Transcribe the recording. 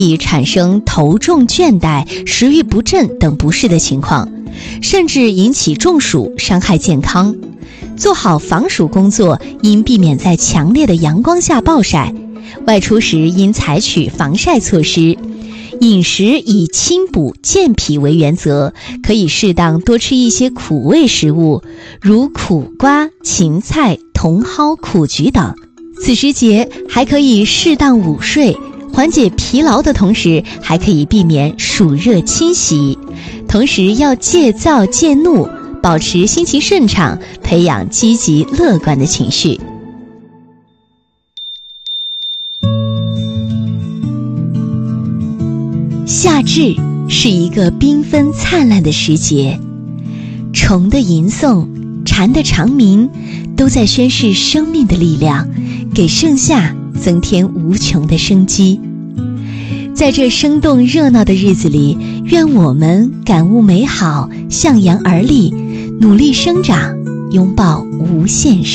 易产生头重倦怠、食欲不振等不适的情况，甚至引起中暑，伤害健康。做好防暑工作，应避免在强烈的阳光下暴晒，外出时应采取防晒措施。饮食以清补健脾为原则，可以适当多吃一些苦味食物，如苦瓜、芹菜、茼蒿、苦菊等。此时节还可以适当午睡，缓解疲劳的同时，还可以避免暑热侵袭。同时要戒躁戒怒，保持心情顺畅，培养积极乐观的情绪。夏至是一个缤纷灿烂的时节，虫的吟诵，蝉的长鸣，都在宣示生命的力量，给盛夏增添无穷的生机。在这生动热闹的日子里，愿我们感悟美好，向阳而立，努力生长，拥抱无限